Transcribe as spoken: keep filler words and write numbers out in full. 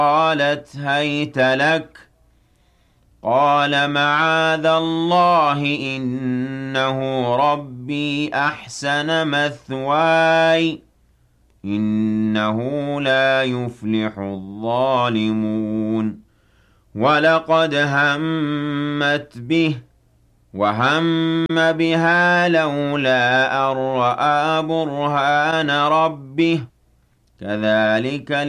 قالت هيت لك قال معاذ الله إنه ربي أحسن مثواي إنه لا يفلح الظالمون ولقد همت به وهم بها لولا أن رأى برهان ربه كذلك